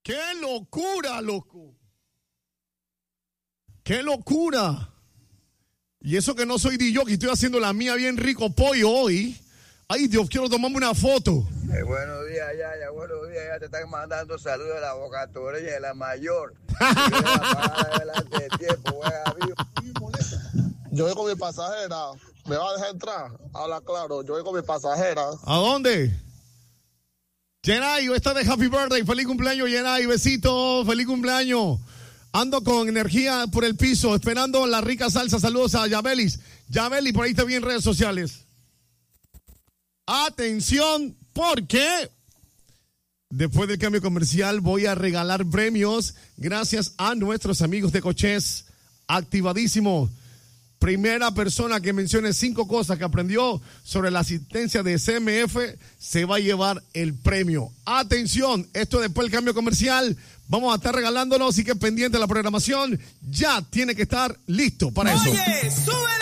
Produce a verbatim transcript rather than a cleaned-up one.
¡Qué locura, loco! ¡Qué locura! Y eso que no soy D J, que estoy haciendo la mía bien rico pollo hoy. Ay, Dios, quiero tomarme una foto. Eh, buenos días, ya, ya, buenos días. Ya te están mandando saludos de la Boca Toreña de la Mayor. Yo voy con mi pasajera. ¿Me va a dejar entrar? Habla claro. Yo voy con mi pasajera. ¿A dónde? Yenay, está de Happy Birthday. Feliz cumpleaños, Yenay. Besitos. Feliz cumpleaños. Ando con energía por el piso, esperando la rica salsa. Saludos a Yabelis. Yabelis, por ahí te vi en redes sociales. Atención, porque después del cambio comercial voy a regalar premios gracias a nuestros amigos de Cochés. Activadísimo. Primera persona que mencione cinco cosas que aprendió sobre la asistencia de C M F se va a llevar el premio. Atención, esto después del cambio comercial. Vamos a estar regalándolo, así que pendiente de la programación. Ya tiene que estar listo para eso. Oye, súbele.